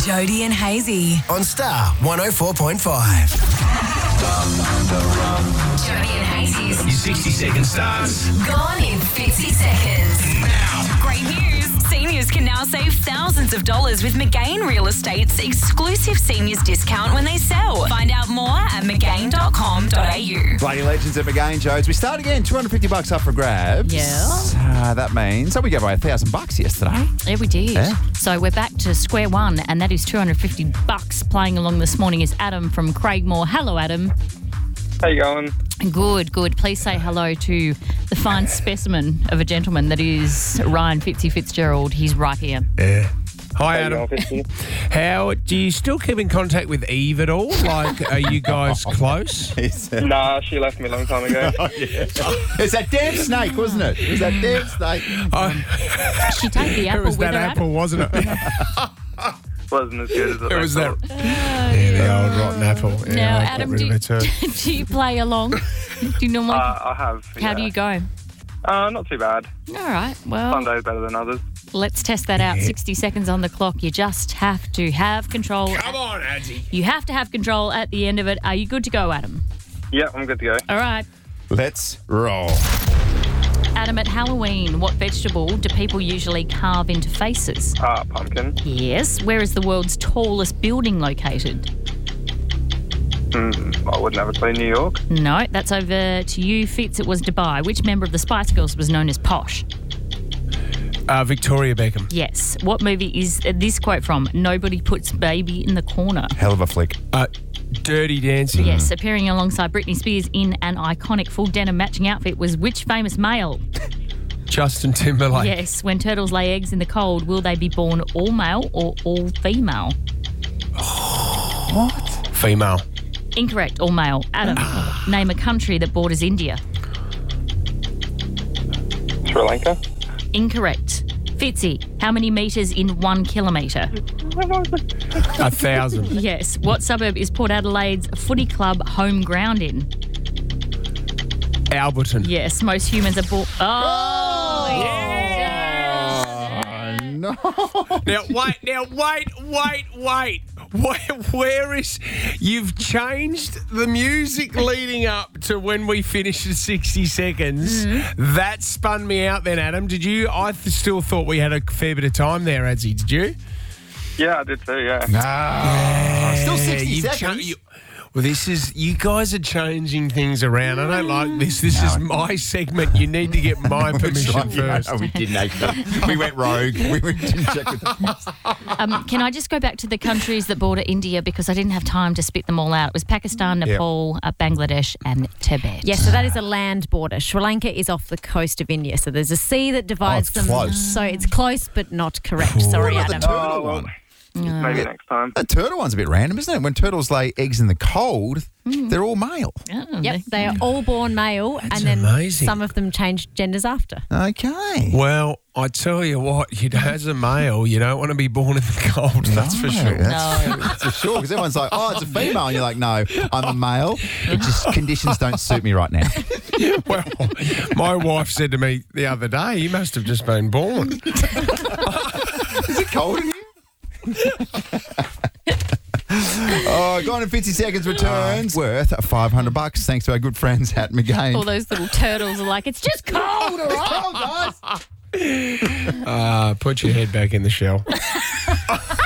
Jody and Hazy on Star 104.5. Jody and Hazy's Your 60-second starts gone in 50 seconds. now. Great news. Seniors can now save thousands of dollars with McGain Real Estate's exclusive seniors discount when they sell. Find out more at mcgain.com.au. Playing Legends at McGain, Jodes. We start again, $250 up for grabs. Yeah. That means, we gave away $1,000 yesterday. Yeah, we did. Yeah. So we're back to square one, and that is $250. Playing along this morning is Adam from Craigmore. Hello, Adam. How you going? Good, good. Please say hello to the fine specimen of a gentleman that is Ryan Fitzgerald. He's right here. Yeah. Hi, How you Adam. going, Fitzy? How do you still keep in contact with Eve at all? Like, are you guys close? Nah, she left me a long time ago. It's that damn snake, wasn't it? It was that damn snake. She take the It apple was with that her, apple, wasn't it? Wasn't as good as It was that. thought. Yeah, the old rotten apple. Yeah, Now, I got Adam, rid do of it too. do you play along? Do you normally? I have. How yeah. do you go? Not too bad. All right. Well, Some days better than others. let's test that out. 60 seconds on the clock. You just have to have control. Come on, Adzi. You have to have control at the end of it. Are you good to go, Adam? Yeah, I'm good to go. All right. Let's roll. Adam, at Halloween, what vegetable do people usually carve into faces? Pumpkin. Yes. Where is the world's tallest building located? I wouldn't have a clue. New York. No, that's over to you, Fitz. It was Dubai. Which member of the Spice Girls was known as Posh? Victoria Beckham. Yes. What movie is this quote from? Nobody puts baby in the corner. Hell of a flick. Dirty Dancing. Yes, appearing alongside Britney Spears in an iconic full denim matching outfit was which famous male? Justin Timberlake. Yes. When turtles lay eggs in the cold, will they be born all male or all female? What? Female. Incorrect, all male. Adam, name a country that borders India. Sri Lanka. Incorrect. Fitzy, how many metres in 1 kilometre? 1,000. Yes. What suburb is Port Adelaide's footy club home ground in? Alberton. Yes. Most humans are born... Oh! No. Now, wait. Where is... You've changed the music leading up to when we finished at 60 seconds. Mm-hmm. That spun me out then, Adam. Did you? I still thought we had a fair bit of time there, Adzi. Did you? Yeah, I did too. Yeah. Still 60 You've seconds. Well, this is... You guys are changing things around. I don't like this. This is my segment. You need to get my permission first. No, we didn't actually. We went rogue. We didn't check with them. Can I just go back to the countries that border India because I didn't have time to spit them all out. It was Pakistan, Nepal, Bangladesh and Tibet. Yes, so that is a land border. Sri Lanka is off the coast of India. So there's a sea that divides it's them. close. So it's close but not correct. Sorry, What about the Adam. turtle well, one? maybe next time. The turtle one's a bit random, isn't it? When turtles lay eggs in the cold, they're all male. Oh, Yep, they are all born male, That's and then amazing. some of them change genders after. Okay. Well, I tell you what, as a male, you don't want to be born in the cold, that's for sure. That's for sure. Because everyone's like, oh, it's a female. And you're like, no, I'm a male. It just, conditions don't suit me right now. Well, my wife said to me the other day, you must have just been born. Is it cold in here? Gone in 50 seconds returns. Worth $500 thanks to our good friends at McGain. all those little turtles are like, it's just cold, all right? Oh, guys. Put your head back in the shell.